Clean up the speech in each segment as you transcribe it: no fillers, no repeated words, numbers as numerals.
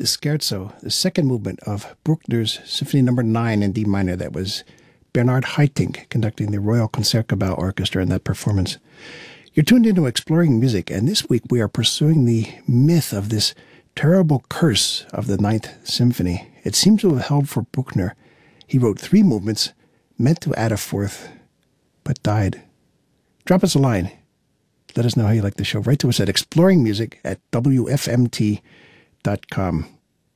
the Scherzo, the second movement of Bruckner's Symphony No. 9 in D minor. That was Bernard Haitink conducting the Royal Concertgebouw Orchestra in that performance. You're tuned into Exploring Music, and this week we are pursuing the myth of this terrible curse of the Ninth Symphony. It seems to have held for Bruckner. He wrote 3 movements, meant to add a 4th, but died. Drop us a line. Let us know how you like the show. Write to us at exploringmusic@wfmt.com.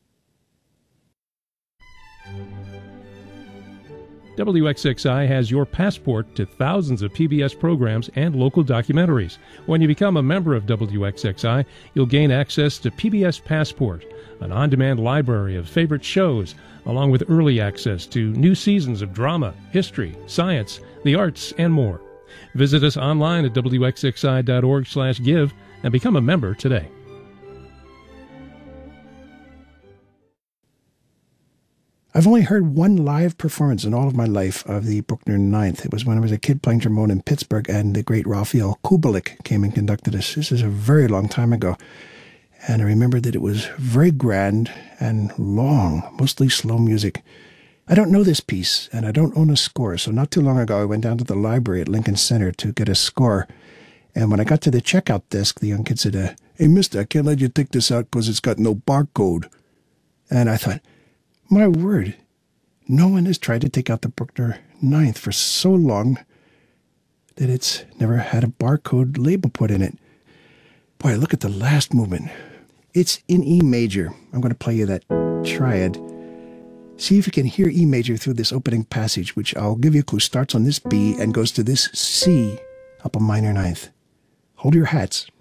WXXI has your passport to thousands of PBS programs and local documentaries. When you become a member of WXXI, you'll gain access to PBS Passport, an on-demand library of favorite shows, along with early access to new seasons of drama, history, science, the arts, and more. Visit us online at wxxi.org/give and become a member today. I've only heard one live performance in all of my life of the Bruckner Ninth. It was when I was a kid playing trombone in Pittsburgh, and the great Raphael Kubelik came and conducted us. This is a very long time ago. And I remember that it was very grand and long, mostly slow music. I don't know this piece, and I don't own a score, so not too long ago I went down to the library at Lincoln Center to get a score. And when I got to the checkout desk, the young kid said, "Hey, mister, I can't let you take this out because it's got no barcode." And I thought, my word, no one has tried to take out the Bruckner Ninth for so long that it's never had a barcode label put in it. Boy, look at the last movement. It's in E major. I'm going to play you that triad. See if you can hear E major through this opening passage, which I'll give you a clue, starts on this B and goes to this C up a minor ninth. Hold your hats.